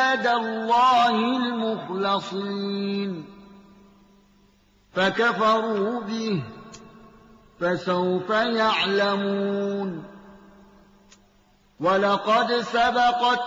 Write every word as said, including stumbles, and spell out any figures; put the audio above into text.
عباد الله المخلصين فكفروا به فسوف يعلمون ولقد سبقت